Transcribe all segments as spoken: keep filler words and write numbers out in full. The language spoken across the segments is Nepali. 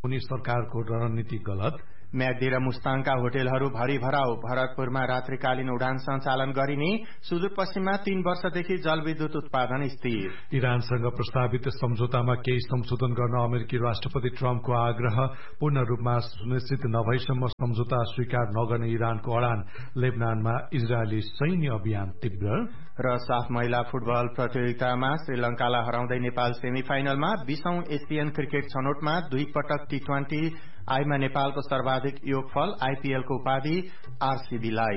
उनी सरकारको रणनीति गलत। म्याग्दी र मुस्ताङका होटेलहरू भरि भराउ, भरतपुरमा रात्रिकालीन उडान सञ्चालन गरिने, सुदूरपश्चिममा तीन वर्षदेखि जलविद्युत उत्पादन स्थिर। इरानसँग प्रस्तावित सम्झौतामा केही संशोधन गर्न अमेरिकी राष्ट्रपति ट्रम्पको आग्रह, पूर्ण रूपमा सुनिश्चित नभएसम्म सम्झौता स्वीकार नगर्ने इरानको अडान। लेबनानमा इजरायली सैन्य अभियान तीव्र। र साफ महिला फुटबल प्रतियोगितामा श्रीलंकालाई हराउँदै नेपाल सेमिफाइनलमा बीसौं एसियन क्रिकेट छनौटमा दुई पटक टी ट्वेन्टी आईमा नेपालको सर्वाधिक योगफल, आईपीएलको उपाधि आरसीबीलाई।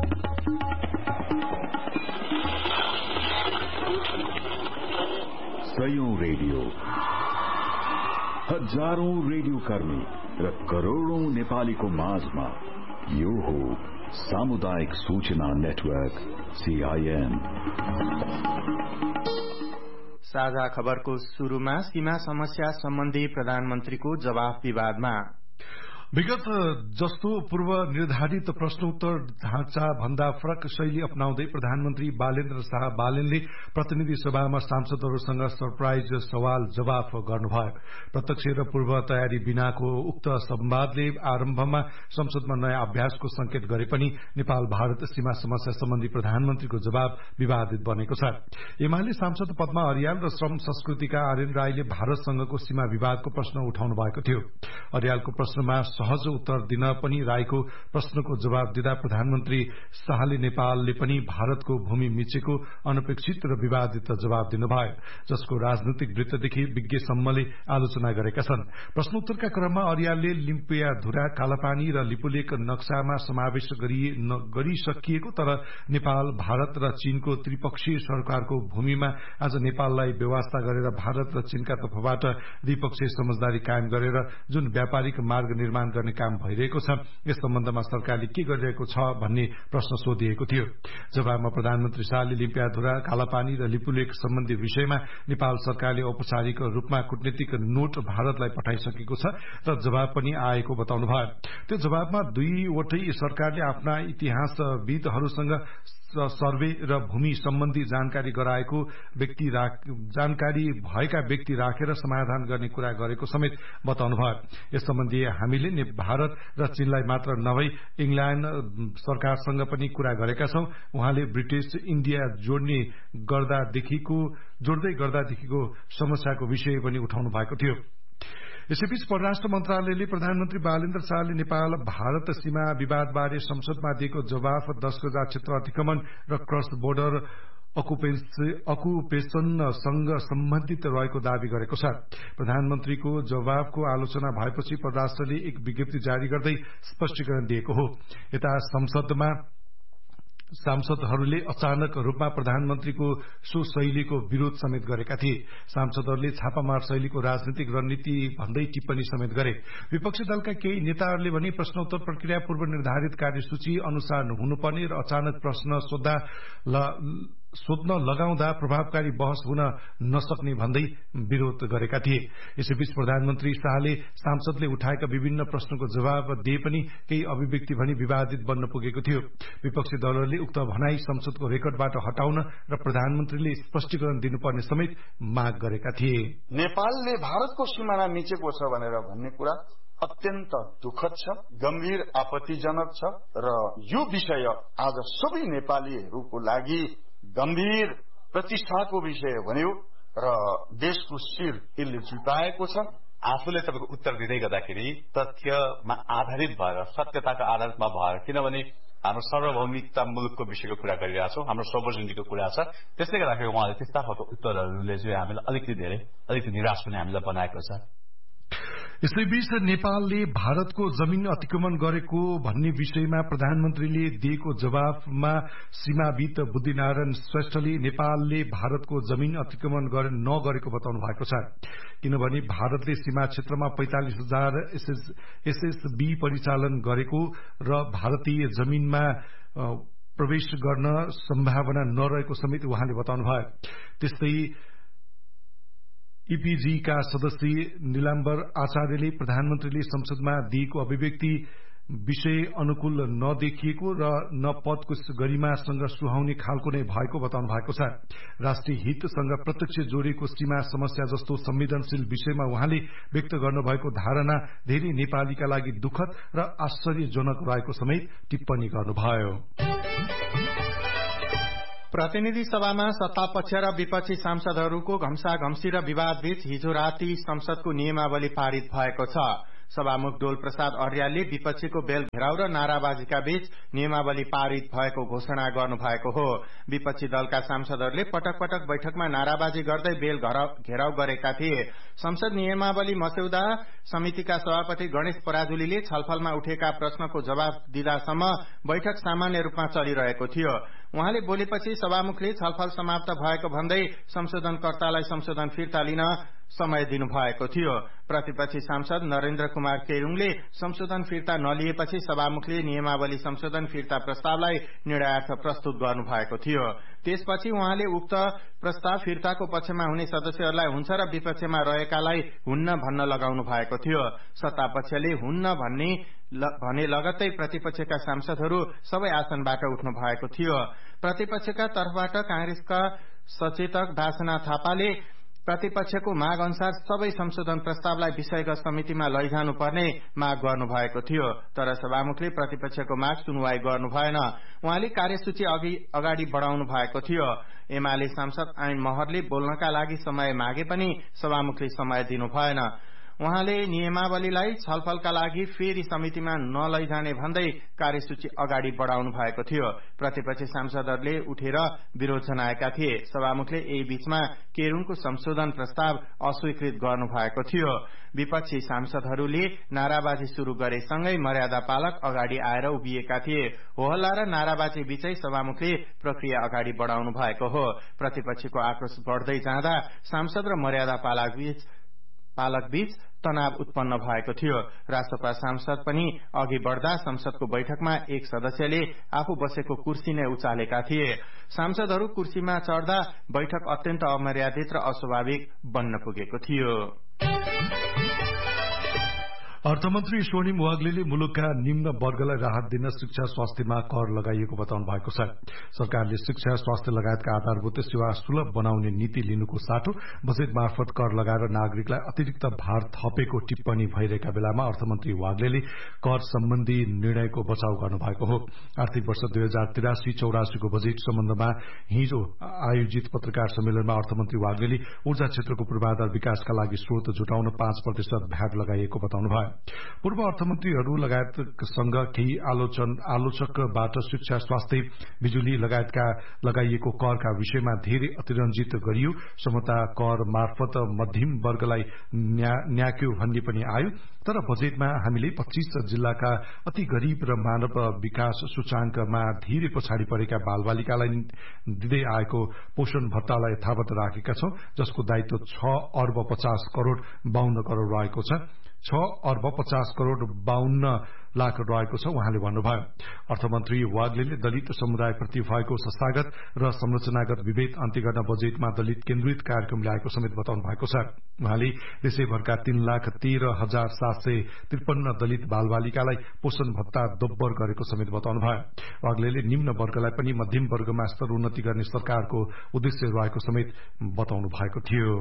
सयौं रेडियो, हजारौं रेडियो कर्मी र करोड़ौं नेपालीको माझमा यो हो सामुदायिक सूचना नेटवर्क सीआईएन। साझा खबरको शुरूमा सीमा समस्या सम्बन्धी प्रधानमन्त्रीको जवाफ विवादमा। विगत जस्तो पूर्व निर्धारित प्रश्नोत्तर ढाँचा भन्दा फरक शैली अपनाउँदै प्रधानमन्त्री बालेन्द्र शाह बालेनले प्रतिनिधि सभामा सांसदहरूसँग सरप्राइज सवाल जवाफ गर्नुभयो। प्रत्यक्ष र पूर्व तयारी बिनाको उक्त संवादले आरम्भमा संसदमा नयाँ अभ्यासको संकेत गरे पनि नेपाल भारत सीमा समस्या सम्बन्धी प्रधानमन्त्रीको जवाब विवादित बनेको छ। एमाले सांसद पद्मा अर्याल र श्रम संस्कृतिका आर्यन राईले भारतसँगको सीमा विवादको प्रश्न उठाउनु भएको थियो। अर्यालको प्रश्नमा सहज उत्तर दिन पनि राईको प्रश्नको जवाब दिँदा प्रधानमन्त्री शाहले नेपालले पनि भारतको भूमि मिचेको अनपेक्षित र विवादित जवाब दिनुभयो, जसको राजनैतिक वृत्तदेखि विज्ञसम्मले आलोचना गरेका छन्। प्रश्नोत्तरका क्रममा अर्यालले लिम्पियाधुरा, कालापानी र लिपुलेक नक्सामा समावेश गरिसकिएको तर नेपाल, भारत र चीनको त्रिपक्षीय सरकारको भूमिमा आज नेपाललाई व्यवस्था गरेर भारत र चीनका तर्फबाट द्विपक्षीय समझदारी कायम गरेर जुन व्यापारिक मार्ग निर्माण गर्ने काम भइरहेको छ, यस सम्बन्धमा सरकारले के गरिरहेको छ भन्ने प्रश्न सोधिएको थियो। जवाबमा प्रधानमन्त्री शाहले लिम्पियाधुरा, कालापानी र लिपुलेक सम्बन्धी विषयमा नेपाल सरकारले औपचारिक रूपमा कूटनीतिक नोट भारतलाई पठाइसकेको छ र जवाब पनि आएको बताउनुभयो। त्यो जवाबमा दुईवटै सरकारले आफ्ना इतिहासविदहरूसँग सर्वे र भूमि सम्बन्धी जानकारी गराएको व्यक्ति जानकारी भएका व्यक्ति राखेर समाधान गर्ने कुरा गरेको समेत बताउनुभयो। यस सम्बन्धी हामीले भारत र चीनलाई मात्र नभई इंग्ल्याण्ड सरकारसँग पनि कुरा गरेका छौं। उहाँले ब्रिटिश इण्डिया जोड्ने गर्दादेखिको जोड्दै गर्दादेखिको समस्याको विषय पनि उठाउनु भएको थियो। यसैबीच परराष्ट्र मन्त्रालयले प्रधानमन्त्री बालेन्द्र शाहले नेपाल भारत सीमा विवादबारे संसदमा दिएको जवाफ दश गजा क्षेत्र अतिक्रमण र क्रस बोर्डर अकुपेशनसँग सम्बन्धित रहेको दावी गरेको छ। प्रधानमन्त्रीको जवाफको आलोचना भएपछि परराष्ट्रले एक विज्ञप्ति जारी गर्दै स्पष्टीकरण दिएको हो। यता संसदमा सांसदहरूले अचानक रूपमा प्रधानमन्त्रीको सो शैलीको विरोध समेत गरेका थिए। सांसदहरूले छापामार शैलीको राजनीतिक रणनीति भन्दै टिप्पणी समेत गरे। विपक्षी दलका केही नेताहरूले भने प्रश्नोत्तर प्रक्रिया पूर्व निर्धारित कार्यसूची अनुसार हुनुपर्ने र अचानक प्रश्न सोध्दा सोध्न लगाउँदा प्रभावकारी बहस हुन नसक्ने भन्दै विरोध गरेका थिए। यसैबीच प्रधानमन्त्री शाहले सांसदले उठाएका विभिन्न प्रश्नको जवाब दिए पनि केही अभिव्यक्ति भनी विवादित बन्न पुगेको थियो। विपक्षी दलहरूले उक्त भनाई संसदको रेकर्डबाट हटाउन र प्रधानमन्त्रीले स्पष्टीकरण दिनुपर्ने समेत माग गरेका थिए। नेपालले भारतको सिमाना मिचेको छ भनेर भन्ने कुरा अत्यन्त दुःखद छ, गम्भीर आपत्तिजनक छ र यो विषय आज सबै नेपालीहरूको लागि गम्भीर प्रतिष्ठाको विषय बन्यो र देशको शिर यसले झुकाएको छ। आफूले तपाईँको उत्तर दिँदै गर्दाखेरि तथ्यमा आधारित भएर, सत्यताका आधारमा भएर, किनभने हाम्रो सार्वभौमिकता मुलुकको विषयको कुरा गरिरहेछौँ, हाम्रो सोभरेनिटीको कुरा छ। त्यसले गर्दाखेरि उहाँले त्यस्ता खालको उत्तरहरूले चाहिँ हामीलाई अलिकति धेरै अलिकति निराश पनि हामीलाई बनाएको छ। यसैबीच नेपालले भारतको जमीन अतिक्रमण गरेको भन्ने विषयमा प्रधानमन्त्रीले दिएको जवाफमा सीमाविद बुद्धिनारायण श्रेष्ठले नेपालले भारतको जमीन अतिक्रमण नगरेको बताउनु भएको छ। किनभने भारतले सीमा क्षेत्रमा पैंतालिस हजार एसएसबी परिचालन गरेको र भारतीय जमीनमा प्रवेश गर्न सम्भावना नरहेको समेत उहाँले बताउनुभयो। त्यस्तै ईपीजी का सदस्य नीलाम्बर आचार्यले प्रधानमन्त्रीले संसदमा दिएको अभिव्यक्ति विषय अनुकूल नदेखिएको र न पदको गरिमासँग सुहाउने खालको नै भएको बताउनु भएको छ। राष्ट्रिय हितसँग प्रत्यक्ष जोडिएको सीमा समस्या जस्तो संवेदनशील विषयमा उहाँले व्यक्त गर्नुभएको धारणा धेरै नेपालीका लागि दुःखद र आश्चर्यजनक रहेको समेत टिप्पणी गर्नुभयो। प्रतिनिधि सभामा सत्तापक्ष र विपक्षी सांसदहरूको घम्साघम्सी र विवादबीच हिजो राति संसदको नियमावली पारित भएको छ। सभामुख डोल प्रसाद अर्यालले विपक्षीको बेल घेराउ र नाराबाजीका बीच नियमावली पारित भएको घोषणा गर्नुभएको हो। विपक्षी दलका सांसदहरूले पटक पटक बैठकमा नाराबाजी गर्दै बेल घेराउ गरेका थिए। संसद नियमावली मस्यौदा समितिका सभापति गणेश पराजुलीले छलफलमा उठेका प्रश्नको जवाब दिँदासम्म बैठक सामान्य रूपमा चलिरहेको थियो। उहाँले बोलेपछि सभामुखले छलफल समाप्त भएको भन्दै संशोधनकर्तालाई संशोधन फिर्ता लिन समय दिनुभएको थियो। प्रतिपक्षी सांसद नरेन्द्र कुमार केरुङले संशोधन फिर्ता नलिएपछि सभामुखले नियमावली संशोधन फिर्ता प्रस्तावलाई निर्णयार्थ प्रस्तुत गर्नुभएको थियो। त्यसपछि उहाँले उक्त प्रस्ताव फिर्ताको पक्षमा हुने सदस्यहरूलाई हुन्छ र विपक्षमा रहेकालाई हुन्न भन्न लगाउनु भएको थियो। सत्तापक्षले हुन्न भन्ने भने लगत्तै प्रतिपक्षका सांसदहरू सबै आसनबाट उठ्नु भएको थियो। प्रतिपक्षका तर्फबाट कांग्रेसका सचेतक दासना थापाले प्रतिपक्षको माग अनुसार सबै संशोधन प्रस्तावलाई विषयगत समितिमा लैजानुपर्ने माग गर्नुभएको थियो। तर सभामुखले प्रतिपक्षको माग सुनवाई गर्नु भएन। उहाँले कार्यसूची अघि अगाडि बढ़ाउनु भएको थियो। एमाले सांसद ऐन महरले बोल्नका लागि समय मागे पनि सभामुखले समय दिनु भएन। उहाँले नियमावलीलाई छलफलका लागि फेरि समितिमा नलैजाने भन्दै कार्यसूची अगाडि बढ़ाउनु भएको थियो। प्रतिपक्षी सांसदहरूले उठेर विरोध जनाएका थिए। सभामुखले यही बीचमा केरुङको संशोधन प्रस्ताव अस्वीकृत गर्नु भएको थियो। विपक्षी सांसदहरूले नाराबाजी शुरू गरेसँगै मर्यादा पालक अगाडि आएर उभिएका थिए। होहल्ला र नाराबाजी बीचै सभामुखले प्रक्रिया अगाडि बढ़ाउनु भएको हो। प्रतिपक्षीको आक्रोश बढ़दै जाँदा सांसद र मर्यादा पालक बीच पालक बीच तनाव उत्पन्न भएको थियो। राष्ट्रपा सांसद पनि अघि बढ़दा संसदको बैठकमा एक सदस्यले आफू बसेको कुर्सी नै उचालेका थिए। सांसदहरू कुर्सीमा चढ्दा बैठक अत्यन्त अमर्यादित र अस्वाभाविक बन्न पुगेको थियो। अर्थमन्त्री स्वर्णिम वाग्लेले मुलुकका निम्न वर्गलाई राहत दिन शिक्षा स्वास्थ्यमा कर लगाइएको बताउनु भएको छ। सरकारले शिक्षा स्वास्थ्य लगायतका आधारभूत सेवा सुलभ बनाउने नीति लिनुको साटो बजेट मार्फत कर लगाएर नागरिकलाई अतिरिक्त भार थपेको टिप्पणी भइरहेका बेलामा अर्थमन्त्री वाग्लेले कर सम्बन्धी निर्णयको बचाउ गर्नुभएको हो। आर्थिक वर्ष दुई हजार तिरासी चौरासीको बजेट सम्बन्धमा हिजो आयोजित पत्रकार सम्मेलनमा अर्थमन्त्री वाग्लेले ऊर्जा क्षेत्रको पूर्वाधार विकासका लागि स्रोत जुटाउन पाँच प्रतिशत भ्याट लगाइएको बताउनु भयो। पूर्व अर्थमन्त्रीहरू लगायतसँग केही आलोचन आलोचकबाट शिक्षा स्वास्थ्य बिजुली लगायतका लगाइएको करका विषयमा धेरै अतिरञ्जित गरियो। समता कर मार्फत मध्यम वर्गलाई न्याक्यो भन्ने पनि आयो। तर बजेटमा हामीले पच्चीस जिल्लाका अति गरीब र मानव विकास सूचाङ्कमा धेरै पछाडि परेका बालबालिकालाई दिँदै आएको पोषण भत्तालाई यथावत राखेका छौं, जसको दायित्व छ अर्ब पचास करोड़ बाहन्न करोड़ रहेको छ छ अर्ब पचास करोड़ बाहन्न लाख रहेको छ उहाँले भन्नुभयो। अर्थमन्त्री वाग्लेले दलित समुदायप्रति भएको संस्थागत र संरचनागत विभेद अन्त्य गर्न बजेटमा दलित केन्द्रित कार्यक्रम ल्याएको समेत बताउनु भएको छ। उहाँले देशैभरका तीन लाख तेह्र हजार सात सय त्रिपन्न दलित बालबालिकालाई पोषण भत्ता दोब्बर गरेको समेत बताउनु भयो। वाग्लेले निम्न वर्गलाई पनि मध्यम वर्गमा स्तर उन्नति गर्ने सरकारको उद्देश्य रहेको समेत बताउनु भएको थियो।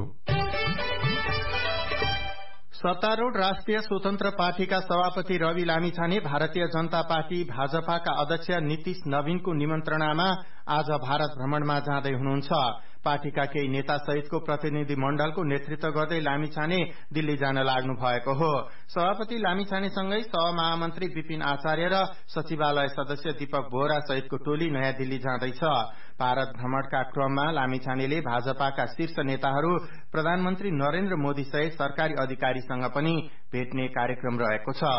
सत्तारूढ़ राष्ट्रिय स्वतन्त्र पार्टीका सभापति रवि लामिछाने भारतीय जनता पार्टी भाजपाका अध्यक्ष नीतिश नवीनको निमन्त्रणामा आज भारत भ्रमणमा जाँदै हुनुहुन्छ। पार्टीका केही नेता सहितको प्रतिनिधि मण्डलको नेतृत्व गर्दै लामिछाने दिल्ली जान लाग्नु भएको हो। सभापति लामिछानेसँगै सहमहामन्त्री विपिन आचार्य र सचिवालय सदस्य दीपक बोहरा सहितको टोली नयाँ दिल्ली जाँदैछ। भारत भ्रमणका क्रममा लामिछानेले भाजपाका शीर्ष नेताहरू प्रधानमन्त्री नरेन्द्र मोदी सहित सरकारी अधिकारीसँग पनि भेट्ने कार्यक्रम रहेको छ।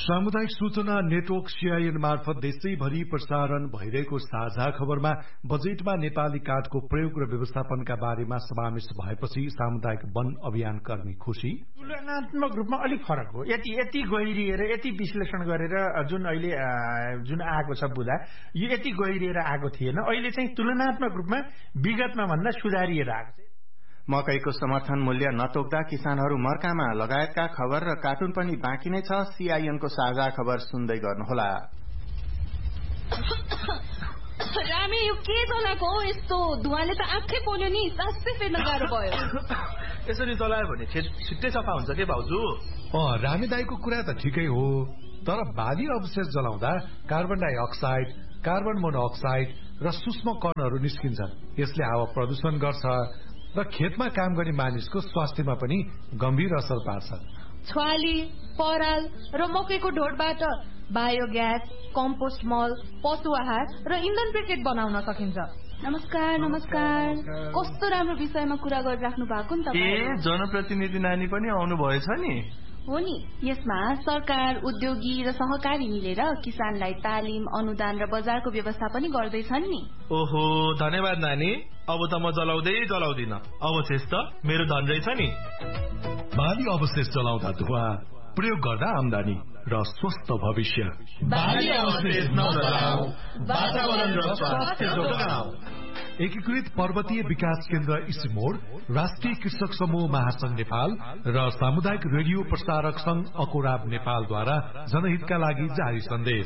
सामुदायिक सूचना नेटवर्क सीआईएन मार्फत देशैभरि प्रसारण भइरहेको साझा खबरमा बजेटमा नेपाली काठको प्रयोग र व्यवस्थापनका बारेमा समावेश भएपछि सामुदायिक वन अभियान कर्मी खुशी। तुलनात्मक रूपमा अलिक फरक हो। यति यति गहिरिएर यति विश्लेषण गरेर जुन अहिले जुन आएको छ बुझा यो यति गहिरिएर आएको थिएन। अहिले चाहिँ तुलनात्मक रूपमा विगतमा भन्दा सुधारिएर आएको छ। मकैको समर्थन मूल्य नतोक्दा किसानहरू मर्कामा लगायतका खबर र कार्टुन पनि बाँकी नै छ। सीआईएनको साझा खबर सुन्दै गर्नुहोला। रामे यो के चलाएको हो? यस्तो धुवाले त आँखै पोल्यो नि। सासै फेर्न गाह्रो भयो। यसरी चलायो भने खेत छिट्टै सफा हुन्छ के भाउजू? अँ रामे दाईको कुरा त ठिकै हो, तर बाली अवशेष जलाउँदा कार्बन डाइअक्साइड, कार्बन मोनोअक्साइड र सूक्ष्म कणहरू निस्किन्छन्। यसले हावा प्रदूषण गर्छ र खेतमा काम गर्ने मानिसको स्वास्थ्यमा पनि गम्भीर असर पार्छ। छ्वाली, पराल र मकैको ढोडबाट बायोग्यास, कम्पोस्ट मल, पशु आहार र इन्धन ब्रिकेट बनाउन सकिन्छ। नमस्कार नमस्कार कस्तो राम्रो विषयमा कुरा गरिराख्नु भएको नि तपाईँ। ए जनप्रतिनिधि नानी पनि आउनु भएछ नि? हो नि। यसमा सरकार, उद्योगी र सहकारी मिलेर किसानलाई तालिम, अनुदान र बजारको व्यवस्था पनि गर्दैछन् नि। ओहो धन्यवाद नानी। अब त म जलाउँदै जलाउँदिन। अवशेष त मेरो धन रहेछ नि। बाली अवशेष जलाउँदा धुवा, प्रयोग गर्दा आमदानी र स्वस्थ भविष्य। बाली अवशेष नजलाऊ, वातावरण र स्वास्थ्य जोगाऊ। एकीकृत पर्वतीय विकास केन्द्र इसिमोड, राष्ट्रिय कृषक समूह महासंघ नेपाल र सामुदायिक रेडियो प्रसारक संघ अकोराब नेपालद्वारा जनहितका लागि जारी सन्देश।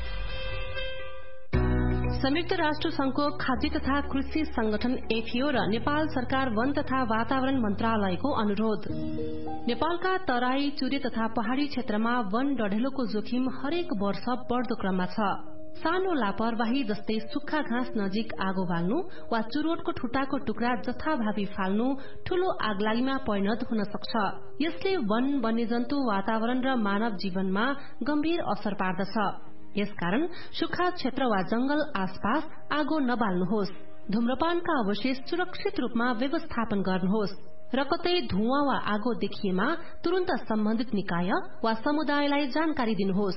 संयुक्त राष्ट्र संघको खाद्य तथा कृषि संगठन एफएओ र नेपाल सरकार वन तथा वातावरण मन्त्रालयको अनुरोध। नेपालका तराई, चुरे तथा पहाड़ी क्षेत्रमा वन डढेलोको जोखिम हरेक वर्ष बढ़दो क्रममा छ। सानो लापरवाही जस्तै सुक्खा घाँस नजिक आगो बाल्नु वा चुरोटको ठुटाको टुक्रा जथाभावी फाल्नु ठूलो आगलागीमा परिणत हुन सक्छ। यसले वन, वन्यजन्तु, वातावरण र मानव जीवनमा गम्भीर असर पार्दछ। यसकारण सुक्खा क्षेत्र वा जंगल आसपास आगो नबाल्नुहोस्। धूम्रपानका अवशेष सुरक्षित रूपमा व्यवस्थापन गर्नुहोस् र कतै धुवाँ वा आगो देखिएमा तुरन्त सम्बन्धित निकाय वा समुदायलाई जानकारी दिनुहोस्।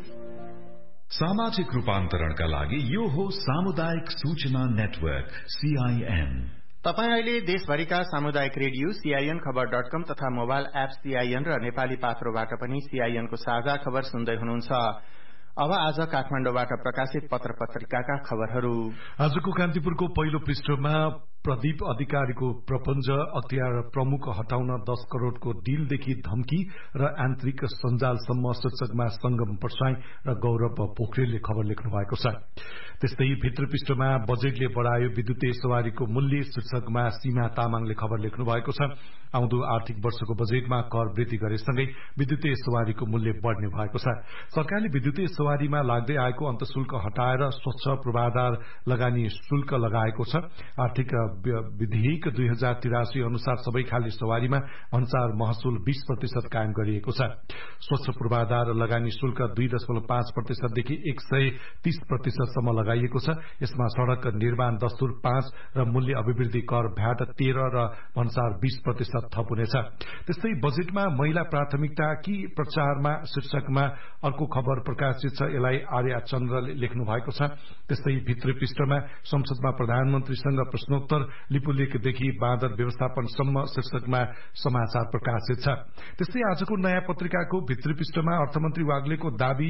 सामाजिक रूपान्तरणका लागि यो हो सामुदायिक सूचना नेटवर्क सीआईएन। तपाईँ अहिले देशभरिका सामुदायिक रेडियो सीआईएन खबर डट कम तथा मोबाइल एप सीआईएन र नेपाली पात्रोबाट पनि सीआईएनको साझा खबर सुन्दै हुनुहुन्छ। अब आज काठमाडौँबाट प्रकाशित पत्र पत्रिकाका खबरहरू। आजको कान्तिपुरको पहिलो पृष्ठमा प्रदीप अधिकारीको प्रपञ्च, अख्तियार प्रमुख हटाउन दस करोड़को डीलदेखि धम्की र आन्तरिक सञ्जालसम्म शीर्षकमा संगम पर्साई र गौरव पोखरेलले खबर लेख्नु भएको छ। त्यस्तै भित्र पृष्ठमा बजेटले बढ़ायो विद्युतीय सवारीको मूल्य शीर्षकमा सीमा तामाङले खबर लेख्नु भएको छ। आउँदो आर्थिक वर्षको बजेटमा कर वृद्धि गरेसँगै विद्युतीय सवारीको मूल्य बढ़ने भएको छ। सरकारले विद्युतीय सवारीमा लाग्दै आएको अन्तशुल्क हटाएर स्वच्छ पूर्वाधार लगानी शुल्क लगाएको छ। आर्थिक विधेयक दुई हजार तिरासी अनुसार सबै खाली सवारीमा भन्सार महसुल बीस प्रतिशत कायम गरिएको छ। स्वच्छ पूर्वाधार लगानी शुल्क दुई दशमलव पाँच प्रतिशतदेखि एक सय तीस प्रतिशतसम्म लगाइएको छ। यसमा सड़क निर्माण दस्तुर पाँच र मूल्य अभिवृद्धि कर भ्याट तेह्र र भन्सार बीस प्रतिशत थप हुनेछ। त्यस्तै बजेटमा महिला प्राथमिकता कि प्रचारमा शीर्षकमा अर्को खबर प्रकाशित छ। यसलाई आर्या चन्द्रले लेख्नु भएको छ। त्यस्तै भित्री पृष्ठमा संसदमा प्रधानमन्त्रीसँग प्रश्नोत्तर, लिपुलेखदेखि बाँदर व्यवस्थापनसम्म शीर्षकमा समाचार प्रकाशित छ। त्यस्तै आजको नयाँ पत्रिकाको भित्री पृष्ठमा अर्थमन्त्री वाग्लेको दावी,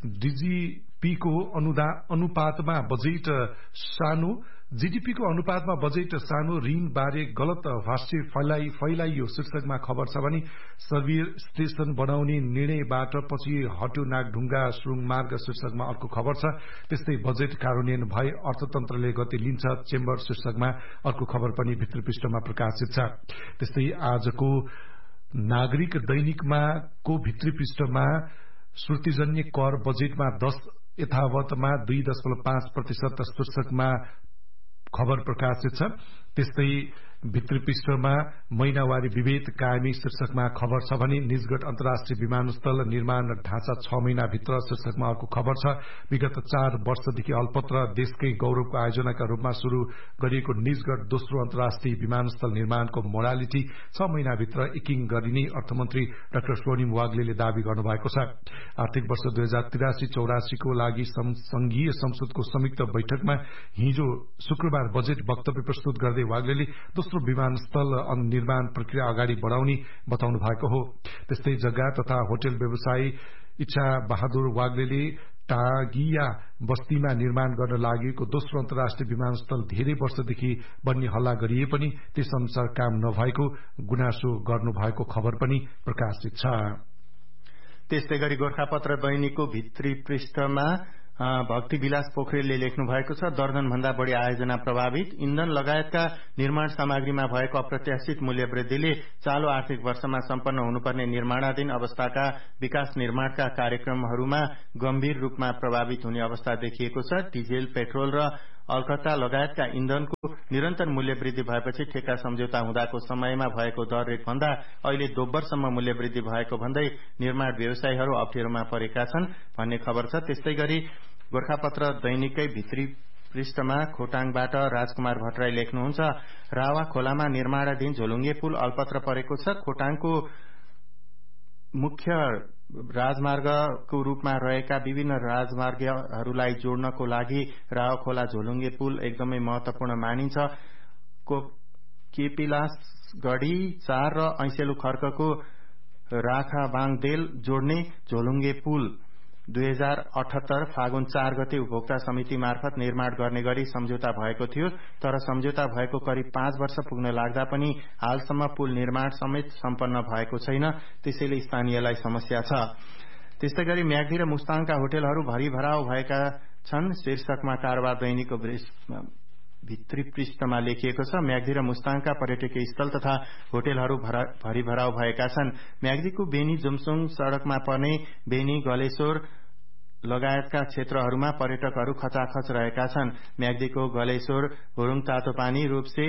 डीजीपीको अनुपातमा बजेट सानो जीडीपीको अनुपातमा बजेट सानो, ऋण बारे गलत भाष्य फैलाइयो शीर्षकमा खबर छ भने सर्भिस स्टेशन बनाउने निर्णयबाट पछि हट्यो नागढुङ्गा सुरुङ मार्ग शीर्षकमा अर्को खबर छ। त्यस्तै बजेट कार्यान्वयन भए अर्थतन्त्रले गति लिन्छ चेम्बर शीर्षकमा अर्को खबर पनि भित्री पृष्ठमा प्रकाशित छ। त्यस्तै आजको नागरिक दैनिकमा को भित्री पृष्ठमा श्रुतिजन्य कर बजेटमा दश यथावतमा दुई दशमलव पाँच प्रतिशत शीर्षकमा खबर प्रकाशित छ। त्यस्तै भित्री पृष्ठमा महिनावारी विभेद कायमी शीर्षकमा खबर छ भने निजगढ अन्तर्राष्ट्रिय विमानस्थल निर्माण ढाँचा छ महिनाभित्र शीर्षकमा अर्को खबर छ। विगत चार वर्षदेखि अल्पत्र देशकै गौरवको आयोजनाका रूपमा शुरू गरिएको निजगढ दोस्रो अन्तर्राष्ट्रिय विमानस्थल निर्माणको मोडालिटी छ महिनाभित्र एकिङ गरिने अर्थमन्त्री डाक्टर स्वर्णिम वाग्लेले दावी गर्नुभएको छ। आर्थिक वर्ष दुई हजार तिरासी चौरासीको लागि संघीय संसदको संयुक्त बैठकमा हिजो शुक्रबार बजेट वक्तव्य प्रस्तुत गर्दै वाग्लेले दोस्रो विमानस्थल निर्माण प्रक्रिया अगाडि बढ़ाउने बताउनु भएको हो। त्यस्तै जग्गा तथा होटल व्यवसायी इच्छा बहादुर वाग्लेले टागिया बस्तीमा निर्माण गर्न लागेको दोस्रो अन्तर्राष्ट्रिय विमानस्थल धेरै वर्षदेखि बन्ने हल्ला गरिए पनि त्यस अनुसार काम नभएको गुनासो गर्नुभएको खबर पनि प्रकाशित छ। त्यस्तै गरी गोर्खापत्र दैनिकको भित्री पृष्ठमा भक्ति विलास पोखरेलले लेख्नु भएको छ। दर्जन भन्दा बढ़ी आयोजना प्रभावित, इन्धन लगायतका निर्माण सामग्रीमा भएको अप्रत्याशित मूल्य वृद्धिले चालू आर्थिक वर्षमा सम्पन्न हुनुपर्ने निर्माणाधीन अवस्थाका विकास निर्माणका कार्यक्रमहरूमा गम्भीर रूपमा प्रभावित हुने अवस्था देखिएको छ। डिजेल, पेट्रोल र अलकत्ता लगायतका इन्धनको निरन्तर मूल्य वृद्धि भएपछि ठेक्का सम्झौता हुँदाको समयमा भएको दर रेट भन्दा अहिले दोब्बरसम्म मूल्य वृद्धि भएको भन्दै निर्माण व्यवसायीहरू अप्ठ्यारोमा परेका छन् भन्ने खबर छ। त्यस्तै गरी गोर्खापत्र दैनिकै भित्री पृष्ठमा खोटाङबाट राजकुमार भट्टराई लेख्नुहुन्छ, रावा खोलामा निर्माणाधीन झोलुङ्गे पुल अल्पत्र परेको छ। खोटाङको मुख्य राजमार्गको रूपमा रहेका विभिन्न राजमार्गहरूलाई जोड्नको लागि रावा खोला झोलुङ्गे पुल एकदमै महत्वपूर्ण मानिन्छ। केपिलासगढी चार र ऐसेलु खर्कको राखाबाङदेल जोड्ने झोलुङ्गे पुल दुई हजार अठहत्तर फागुन चार गते उपभोक्ता समिति मार्फत निर्माण गर्ने गरी सम्झौता भएको थियो, तर सम्झौता भएको करिब पाँच वर्ष पुग्न लाग्दा पनि हालसम्म पुल निर्माण समेत सम्पन्न भएको छैन, त्यसैले स्थानीयलाई समस्या छ। त्यस्तै गरी म्याग्दी र मुस्ताङका होटलहरू भरिभराउ भएका छन् शीर्षकमा कारोबार दैनिकको भित्री पृष्ठमा लेखिएको छ। म्याग्दी र मुस्ताङका पर्यटकीय स्थल तथा होटलहरू भरिभराउ भएका छन्। म्याग्दीको बेनी जुमसुङ सड़कमा पर्ने बेनी, गलेश्वर लगायतका क्षेत्रहरूमा पर्यटकहरू खचाखच रहेका छन्। म्याग्दीको गलेश्वर, हुरुङ, तातोपानी, रूपसे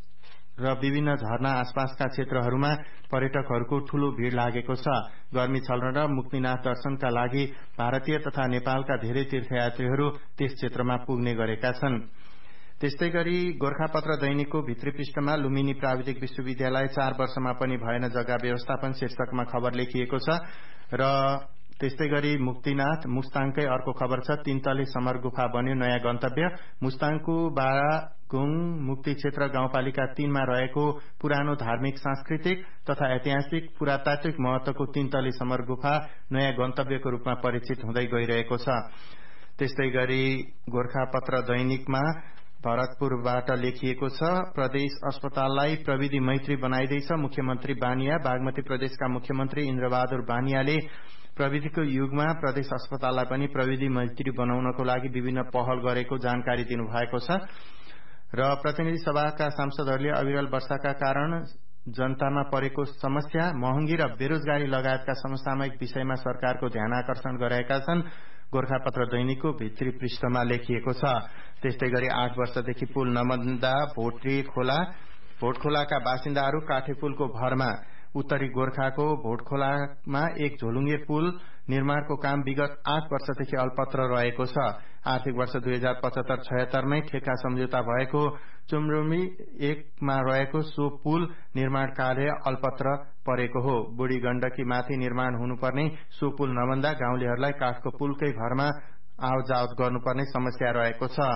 र विभिन्न झरना आसपासका क्षेत्रहरूमा पर्यटकहरूको ठूलो भीड़ लागेको छ। गर्मी छल्न र मुक्तिनाथ दर्शनका लागि भारतीय तथा नेपालका धेरै तीर्थयात्रीहरू त्यस क्षेत्रमा पुग्ने गरेका छन्। त्यस्तै गरी गोर्खापत्र दैनिकको भित्री पृष्ठमा लुम्बिनी प्राविधिक विश्वविद्यालय चार वर्षमा पनि भएन जग्गा व्यवस्थापन शीर्षकमा खबर लेखिएको छ। र त्यस्तै गरी मुक्तिनाथ मुस्ताङकै अर्को खबर छ। तीन तले समर गुफा बन्यो नयाँ गन्तव्य। मुस्ताङको बारागुङ मुक्ति क्षेत्र गाउँपालिका तीनमा रहेको पुरानो धार्मिक, सांस्कृतिक तथा ऐतिहासिक पुरातात्विक महत्वको तीन तले समर गुफा नयाँ गन्तव्यको रूपमा परिचित हुँदै गइरहेको छ। त्यस्तै गरी गोर्खापत्र दैनिकमा भरतपुरबाट लेखिएको छ, प्रदेश अस्पताललाई प्रविधि मैत्री बनाइदैछ मुख्यमन्त्री बानिया। बागमती प्रदेशका मुख्यमन्त्री इन्द्रबहादुर बानियाले प्रविधिको युगमा प्रदेश अस्पताललाई पनि प्रविधि मैत्री बनाउनको लागि विभिन्न पहल गरेको जानकारी दिनुभएको छ। र प्रतिनिधि सभाका सांसदहरूले अविरल वर्षाका कारण जनतामा परेको समस्या, महँगी र बेरोजगारी लगायतका समसामयिक विषयमा सरकारको ध्यानाकर्षण गराएका छन् गोर्खापत्र दैनिकको भित्री पृष्ठमा लेखिएको छ। त्यस्तै गरी आठ वर्षदेखि पुल नबन्दा भोटे खोला भोटखोलाका बासिन्दाहरू काठे पुलको भरमा। उत्तरी गोर्खाको भोटखोलामा एक झोलुङ्गे पुल निर्माणको काम विगत आठ वर्षदेखि अल्पत्र रहेको छ। आर्थिक वर्ष दुई हजार पचहत्तर छयत्तरमै ठेक्का सम्झौता भएको चुम्रुमी एकमा रहेको सो पुल निर्माण कार्य अल्पत्र परेको हो। बुढी गण्डकी माथि निर्माण हुनुपर्ने सो पुल नबन्दा गाउँलेहरूलाई काठको पुलकै भरमा आवजावत गर्नुपर्ने समस्या रहेको छ।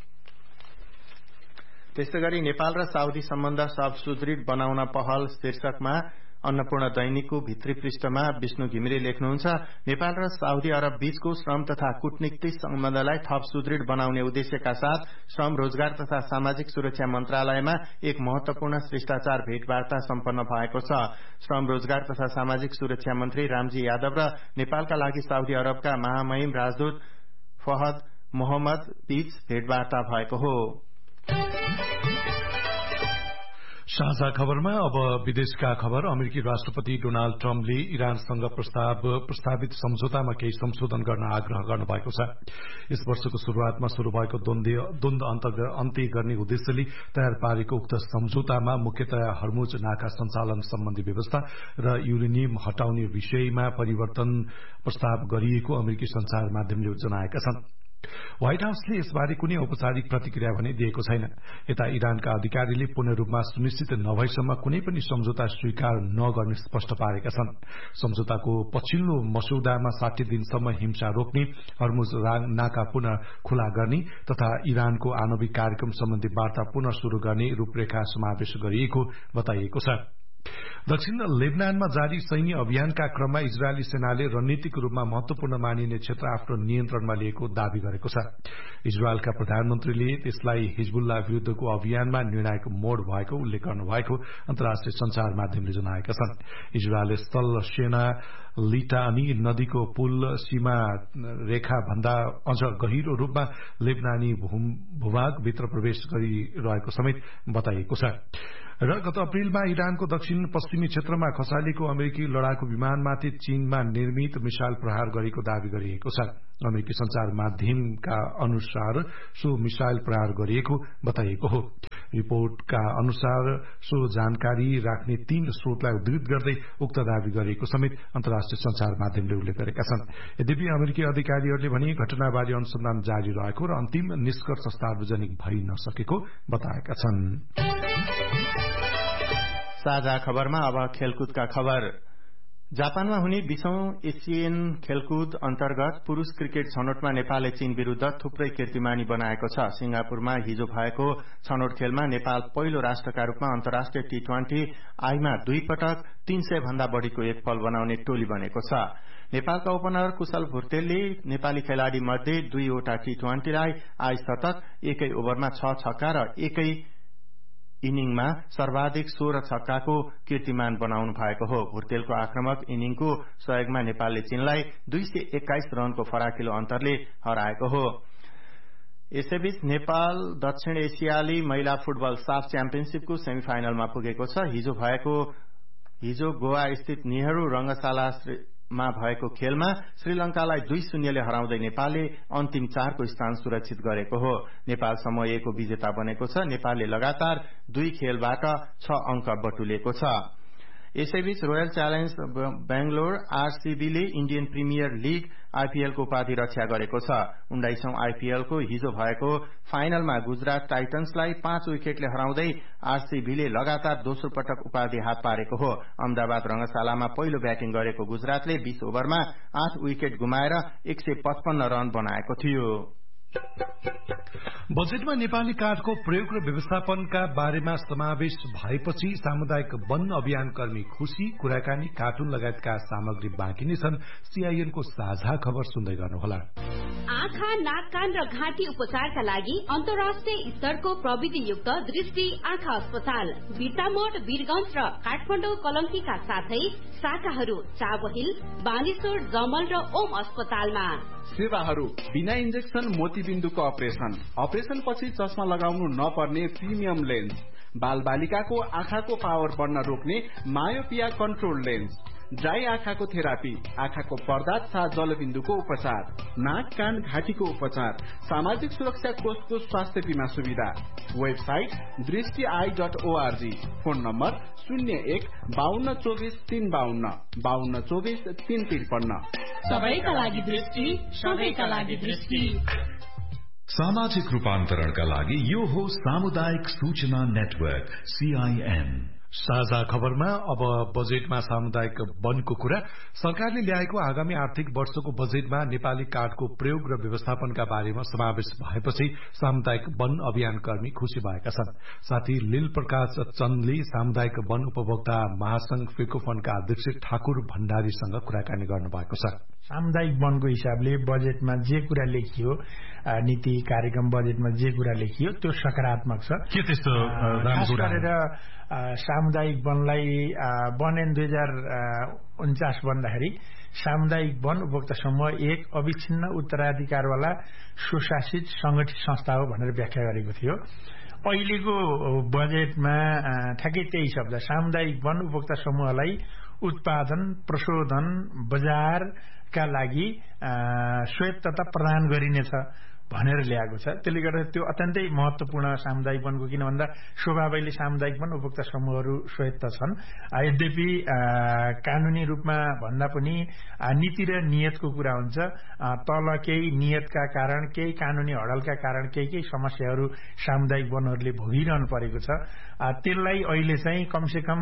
त्यस्तै गरी नेपाल र साउदी सम्बन्ध सब सुदृढ बनाउन पहल शीर्षकमा अन्नपूर्ण दैनिकको भित्री पृष्ठमा विष्णु घिमिरे लेख्नुहुन्छ, नेपाल र साउदी अरब बीचको श्रम तथा कूटनीतिक सम्बन्धलाई थप सुदृढ बनाउने उद्देश्यका साथ श्रम, रोजगार तथा सामाजिक सुरक्षा मन्त्रालयमा एक महत्वपूर्ण शिष्टाचार भेटवार्ता सम्पन्न भएको छ। श्रम, रोजगार तथा सामाजिक सुरक्षा मन्त्री रामजी यादव र नेपालका लागि साउदी अरबका महामहिम राजदूत फहद मोहम्मद बीच भेटवार्ता भएको हो। साझा खबरमा अब विदेशका खबर। अमेरिकी राष्ट्रपति डोनाल्ड ट्रम्पले इरानसँग प्रस्ताव प्रस्तावित सम्झौतामा केही संशोधन गर्न आग्रह गर्नुभएको छ। यस वर्षको शुरूआतमा शुरू भएको द्वन्द्व अन्त्य गर्ने उद्देश्यले तयार पारेको उक्त सम्झौतामा मुख्यतया हर्मुज नाका सञ्चालन सम्बन्धी व्यवस्था र युरेनियम हटाउने विषयमा परिवर्तन प्रस्ताव गरिएको अमेरिकी संचार माध्यमले जनाएका छन्। व्हाइट हाउसले यसबारे कुनै औपचारिक प्रतिक्रिया भने दिएको छैन। यता इरानका अधिकारीले पूर्ण रूपमा सुनिश्चित नभएसम्म कुनै पनि सम्झौता स्वीकार नगर्ने स्पष्ट पारेका छन्। सम्झौताको पछिल्लो मसौदामा साठी दिनसम्म हिंसा रोक्ने, हर्मुज नाका पुनः खुला गर्ने तथा इरानको आणविक कार्यक्रम सम्बन्धी वार्ता पुनः शुरू गर्ने रूपरेखा समावेश गरिएको बताइएको छ। दक्षिण लेबनानमा जारी सैन्य अभियानका क्रममा इजरायली सेनाले रणनीतिक रूपमा महत्वपूर्ण मानिने क्षेत्र आफ्नो नियन्त्रणमा लिएको दावी गरेको छ। इजरायलका प्रधानमन्त्रीले त्यसलाई हिजबुल्ला विरूद्धको अभियानमा निर्णायक मोड भएको उल्लेख गर्नुभएको अन्तर्राष्ट्रिय संचार माध्यमले जनाएका छन्। इजरायलले स्थल सेना लिटानी नदीको पुल सीमा रेखा भन्दा अझ गहिरो रूपमा लेबनानी भूभागभित्र प्रवेश गरिरहेको समेत बताइएको छ। र गत अप्रेलमा इरानको दक्षिण पश्चिमी क्षेत्रमा खसालिएको अमेरिकी लडाकु विमानमाथि चीनमा निर्मित मिसाइल प्रहार गरेको दावी गरिएको छ। अमेरिकी संचार माध्यमका अनुसार सो मिसाइल प्रहार गरिएको बताइएको हो। रिपोर्टका अनुसार सो जानकारी राख्ने तीन स्रोतलाई उद्धृत गर्दै उक्त दावी गरिएको समेत अन्तर्राष्ट्रिय संचार माध्यमले उल्लेख गरेका छन्। यद्यपि अमेरिकी अधिकारीहरूले भने घटनाबारे अनुसन्धान जारी रहेको र अन्तिम निष्कर्ष सार्वजनिक भइ नसकेको बताएका छन्। साझा खबरमा अब खेलकुदका खबर। जापानमा हुने बीसौं एसियन खेलकुद अन्तर्गत पुरूष क्रिकेट छनौटमा नेपालले चीन विरूद्ध थुप्रै कीर्तिमानी बनाएको छ। सिंगापुरमा हिजो भएको छनौट खेलमा नेपाल पहिलो राष्ट्रका रूपमा अन्तर्राष्ट्रिय टी ट्वेन्टी आईमा दुई पटक तीन सय भन्दा बढ़ीको एक फल बनाउने टोली बनेको छ। नेपालका ओपनर कुशल भुर्तेलले नेपाली खेलाड़ी मध्ये दुईवटा टी ट्वेन्टीलाई आई शतक, एकै ओभरमा छ छक्का र एकै इनिङमा सर्वाधिक सोह्र छक्काको कीर्तिमान बनाउनु भएको हो। भुर्तेलको आक्रमक इनिङको सहयोगमा नेपालले चीनलाई दुई सय एक्काइस रनको फराकिलो अन्तरले हराएको हो। यसैबीच नेपाल दक्षिण एसियाली महिला फुटबल साफ च्याम्पियनशीपको सेमी फाइनलमा पुगेको छ। हिजो भएको हिजो गोवा स्थित नेहरू रंगशाला मा भएको खेलमा श्रीलंकालाई दुई शून्यले हराउँदै नेपालले अन्तिम चारको स्थान सुरक्षित गरेको हो। नेपाल समूह ए को विजेता बनेको छ। नेपालले लगातार दुई खेलबाट छ अंक बटुलेको छ। यसैबीच royal challenge Bangalore आरसीबीले Indian premier league IPL को उपाधि रक्षा गरेको छ। उन्नाइसौं आईपीएल को हिजो भएको फाइनलमा गुजरात टाइटन्सलाई पाँच विकेटले हराउँदै आरसीबीले लगातार दोस्रो पटक उपाधि हात पारेको हो। अहमदाबाद रंगशालामा पहिलो ब्याटिङ गरेको गुजरातले बीस ओभरमा आठ विकेट गुमाएर एक सय पचपन्न रन बनाएको थियो। बजेटमा नेपाली काठको प्रयोग र व्यवस्थापनका बारेमा समावेश भएपछि सामुदायिक वन अभियान कर्मी खुशी, कुराकानी, कार्टुन लगायतका सामग्री बाँकी नै छन्। सीआईएनको साझा खबर सुन्दै गर्नुहोला। आँखा, नाक, कान र घाँटी उपचारका लागि अन्तर्राष्ट्रिय स्तरको प्रविधियुक्त दृष्टि आँखा अस्पताल बिर्तामोड, वीरगंज र काठमाडौँ कलंकीका साथै शाखाहरू चाबहिल, बानेश्वर, जमल र ओम अस्पतालमा। सेवाहरू बिना इन्जेक्सन मोतीबिन्दुको अपरेशन, अपरेशन पछि चस्मा लगाउनु नपर्ने प्रिमियम लेन्स, बाल बालिकाको आँखाको पावर बढ्न रोक्ने मायोपिया कन्ट्रोल लेन्स, ड्राई आँखाको थेरापी, आँखाको पर्दा तथा जलबिन्दुको उपचार, नाक, कान, घाँटीको उपचार, सामाजिक सुरक्षा कोषको स्वास्थ्य बीमा सुविधा। वेबसाइट दृष्टि I dot ORG. Phone number शून्य एक बाहन्न चौबिस तीन बाहन्न बाहन्न चौबिस तीन त्रिपन्न। सबैका लागि दृष्टि, सबैका लागि दृष्टि। सामाजिक रूपान्तरणका लागि यो हो सामुदायिक सूचना नेटवर्क सीआईएन। साझा खबरमा अब बजेटमा सामुदायिक वनको कुरा। सरकारले ल्याएको आगामी आर्थिक वर्षको बजेटमा नेपाली काठको प्रयोग र व्यवस्थापनका बारेमा समावेश भएपछि सामुदायिक वन अभियान कर्मी खुशी भएका छन्। साथै लील प्रकाश चन्दले सामुदायिक वन उपभोक्ता महासंघ फेकोफन्डका अध्यक्ष ठाकुर भण्डारीसँग कुराकानी गर्नुभएको छ। सामुदायिक वनको हिसाबले बजेटमा जे कुरा लेखियो, नीति कार्यक्रम बजेटमा जे कुरा लेखियो त्यो सकारात्मक छ। के त्यस्तो खास गरेर सामुदायिक वनलाई वन एन दुई हजार उन्चास भन्दाखेरि सामुदायिक वन उपभोक्ता समूह एक अविच्छिन्न उत्तराधिकारवाला सुशासित संगठित संस्था हो भनेर व्याख्या गरेको थियो। अहिलेको बजेटमा ठ्याक्कै त्यही शब्द सामुदायिक वन उपभोक्ता समूहलाई उत्पादन प्रशोधन बजारका लागि स्वायत्तता प्रदान गरिनेछ भनेर ल्याएको छ। त्यसले गर्दा त्यो अत्यन्तै महत्वपूर्ण सामुदायिक वनको, किन भन्दा स्वभावैले सामुदायिक वन उपभोक्ता समूहहरू स्वायत्त छन्। यद्यपि कानूनी रूपमा भन्दा पनि नीति र नियतको कुरा हुन्छ। तल केही नियतका कारण, केही कानूनी हडलका कारण केही केही समस्याहरू सामुदायिक वनहरूले भोगिरहनु परेको छ। त्यसलाई अहिले चाहिँ कमसेकम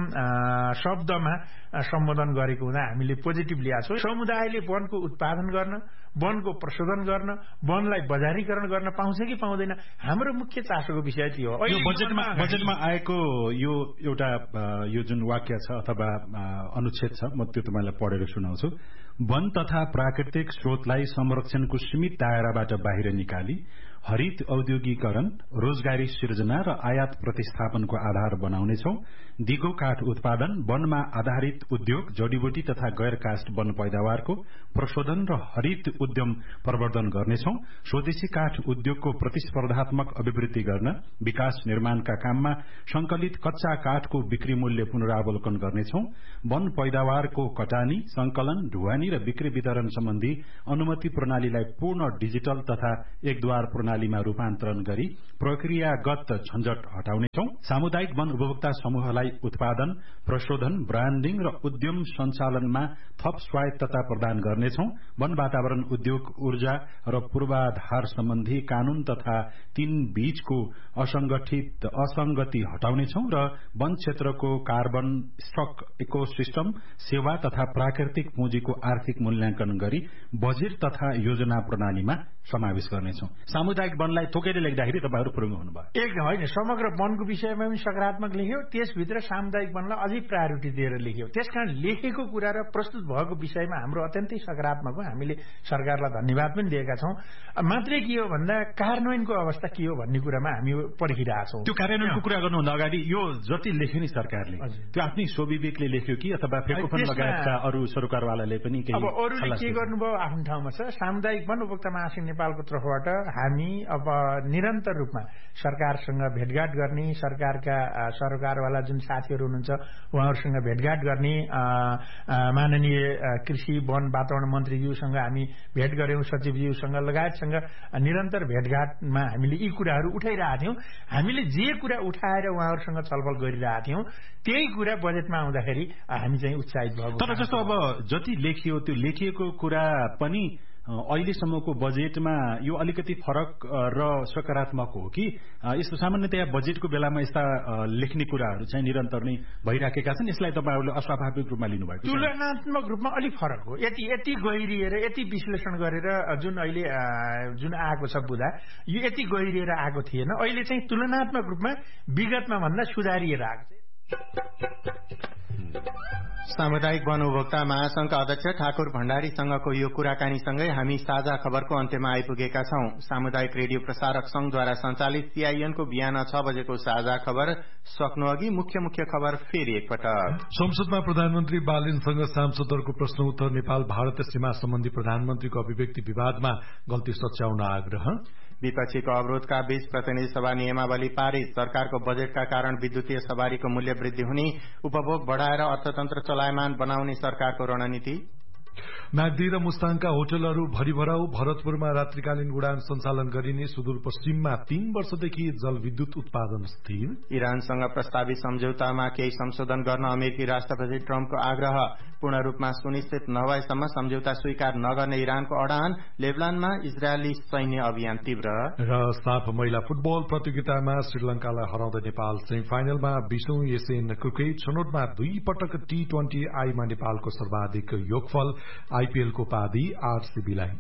शब्दमा सम्बोधन गरेको हुँदा हामीले पोजिटिभ ल्याएको छौँ। समुदायले वनको उत्पादन गर्न, वनको प्रशोधन गर्न, वनलाई बजारीकरण गर्न पाउँछ कि पाउँदैन, हाम्रो मुख्य चासोको विषय त्यो हो। यो बजेटमा बजेटमा आएको यो एउटा यो जुन वाक्य छ अथवा अनुच्छेद छ, म त्यो तपाईँलाई पढेर सुनाउँछु। वन तथा प्राकृतिक स्रोतलाई संरक्षणको सीमित दायराबाट बाहिर निकाली हरित औद्योगिकरण, रोजगारी सिर्जना र आयात प्रतिस्थापनको आधार बनाउनेछौं। दिगो काठ उत्पादन, वनमा आधारित उद्योग, जडीबुटी तथा गैर काष्ठ वन पैदावारको प्रशोधन र हरित उद्यम प्रवर्धन गर्नेछौं। स्वदेशी काठ उद्योगको प्रतिस्पर्धात्मक अभिवृद्धि गर्न विकास निर्माणका काममा संकलित कच्चा काठको बिक्री मूल्य पुनरावलोकन गर्नेछौं। वन पैदावारको कटानी, संकलन, ढुवानी र बिक्री वितरण सम्बन्धी अनुमति प्रणालीलाई पूर्ण डिजिटल तथा एकद्वार प्रणालीमा रूपान्तरण गरी प्रक्रियागत झन्झट हटाउनेछौं। सामुदायिक वन उपभोक्ता समूहलाई उत्पादन, प्रशोधन, ब्रान्डिङ र उद्यम सञ्चालनमा थप स्वायत्तता प्रदान गर्नेछौं। वन वातावरण उद्योग, ऊर्जा र पूर्वाधार सम्बन्धी कानून तथा तीन बीचको असंगठित असंगति हटाउनेछौं र वन क्षेत्रको कार्बन स्टक, इकोसिस्टम, सेवा तथा प्राकृतिक पुँजीको आर्थिक मूल्याङ्कन गरी बजेट तथा योजना प्रणालीमा समावेश गर्नेछौं। सामुदायिक वनलाई तोकेर लेख्दाखेरि तपाईँहरू पुरुङ हुनुभयो। एकदम होइन, समग्र वनको विषयमा पनि सकारात्मक लेख्यो, त्यसभित्र सामुदायिक वनलाई अझै प्रायोरिटी दिएर लेख्यो। त्यसकारण लेखेको कुरा र प्रस्तुत भएको विषयमा हाम्रो अत्यन्तै सकारात्मक हो। हामीले सरकारलाई धन्यवाद पनि दिएका छौं। मात्रै के हो भन्दा कार्यान्वयनको अवस्था के हो भन्ने कुरामा हामी पर्खिरहेछौँ। त्यो कार्यान्वयनको कुरा गर्नुभन्दा अगाडि यो जति लेख्यो नि सरकारले, त्यो आफ्नै स्वविवेकले लेख्यो कि अथवा फेकोफन लगायतका अरू सरकारवालाले पनि केही? अब अरूले के गर्नुभयो आफ्नो ठाउँमा छ। सामुदायिक वन उपभोक्ता महासंघ नेपालको तर्फबाट हामी अब निरन्तर रूपमा सरकारसँग भेटघाट गर्ने, सरकारका सरकारवाला जुन साथीहरू हुनुहुन्छ उहाँहरूसँग भेटघाट गर्ने, माननीय कृषि वन वातावरण मन्त्रीज्यूसँग हामी भेट गर्यौं, सचिवज्यूसँग लगायतसँग निरन्तर भेटघाटमा हामीले यी कुराहरू उठाइरहेका थियौं। हामीले जे कुरा उठाएर उहाँहरूसँग छलफल गरिरहेका थियौं त्यही कुरा बजेटमा आउँदाखेरि हामी चाहिँ उत्साहित भएको। तर जस्तो अब जति लेखियो त्यो लेखिएको कुरा पनि अहिलेसम्मको बजेटमा यो अलिकति फरक र सकारात्मक हो कि यस्तो सामान्यतया बजेटको बेलामा यस्ता लेख्ने कुराहरू चाहिँ निरन्तर नै भइराखेका छन्, यसलाई तपाईँहरूले अस्वाभाविक रूपमा लिनुभएको? तुलनात्मक रूपमा अलिक फरक हो। यति यति गहिरिएर यति विश्लेषण गरेर जुन अहिले जुन आएको छ बुझा, यो यति गहिरिएर आएको थिएन। अहिले चाहिँ तुलनात्मक रूपमा विगतमा भन्दा सुधारिएर आएको छ। सामुदायिक वन उपभोक्ता महासंघका अध्यक्ष ठाकुर भण्डारीसँगको यो कुराकानीसँगै हामी साझा खबरको अन्त्यमा आइपुगेका छौं। सामुदायिक रेडियो प्रसारक संघद्वारा सञ्चालित सीआईएनको बिहान छ बजेको साझा खबर सक्नु अघि मुख्य मुख्य खबर फेरि एकपटक। संसदमा प्रधानमन्त्री बालेनसँग सांसदहरूको प्रश्न उत्तर। नेपाल भारत सीमा सम्बन्धी प्रधानमन्त्रीको अभिव्यक्ति विवादमा गल्ती सच्याउन आग्रह। विपक्षीको अवरोधका बीच प्रतिनिधि सभा नियमावली पारित। सरकारको बजेटका कारण विद्युतीय सवारीको मूल्य वृद्धि हुने, उपभोग बढ़ाएर अर्थतन्त्र चलायमान बनाउने सरकारको रणनीति। नागदी र मुस्ताङका होटलहरू भरिभराउ। भरतपुरमा रात्रिकालीन उडान सञ्चालन गरिने। सुदूरपश्चिममा तीन वर्षदेखि जलविद्युत उत्पादन स्थिर। इरानसँग प्रस्तावित सम्झौतामा केही संशोधन गर्न अमेरिकी राष्ट्रपति ट्रम्पको आग्रह। पूर्ण रूपमा सुनिश्चित नभएसम्म सम्झौता स्वीकार नगर्ने इरानको अडान। लेबनानमा इजरायली सैन्य अभियान तीव्र। र साफ महिला फुटबल प्रतियोगितामा श्रीलंकालाई हराउँदै नेपाल सेमी फाइनलमा। बीसौं एसियन क्रिकेट छनौटमा दुई पटक टी ट्वेन्टी आईमा नेपालको सर्वाधिक योगफल। आईपीएलको उपाधि आरसीबीलाई।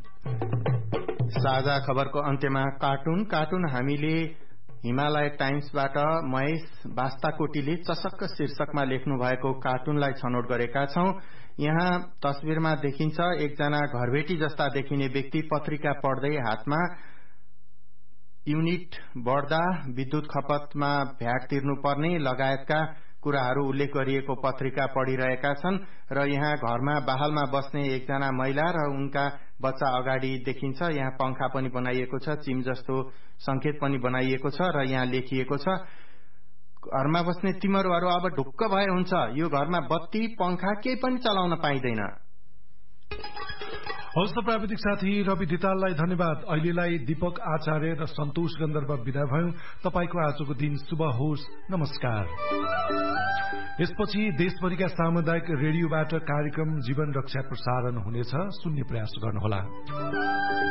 साझा खबरको अन्त्यमा कार्टुन कार्टुन हामीले हिमालय टाइम्सबाट महेश बास्ताकोटीले चसक्क शीर्षकमा लेख्नु भएको कार्टुनलाई छनौट गरेका छौं। यहाँ तस्विरमा देखिन्छ एकजना घरबेटी जस्ता देखिने व्यक्ति पत्रिका पढ्दै हातमा युनिट बढ्दा विद्युत खपतमा भ्याट तिर्नुपर्ने लगायतका कुराहरू उल्लेख गरिएको पत्रिका पढिरहेका छन् र यहाँ घरमा बहालमा बस्ने एकजना महिला र उनका बच्चा अगाडि देखिन्छ। यहाँ पंखा पनि बनाइएको छ, चिम जस्तो संकेत पनि बनाइएको छ र यहाँ लेखिएको छ घरमा बस्ने तिमीहरू अब ढुक्क भए हुन्छ, यो घरमा बत्ती पंखा केही पनि चलाउन पाइँदैन। हवस् त प्राविधिक साथी रवि धिताललाई धन्यवाद। अहिलेलाई दीपक आचार्य र सन्तोष गन्धर्व विदा भयौं। तपाईको आजको दिन शुभ होस्। नमस्कार। यसपछि देशभरिका सामुदायिक रेडियोबाट कार्यक्रम जीवन रक्षा प्रसारण हुनेछ। सुन्ने प्रयास गर्नुहोला।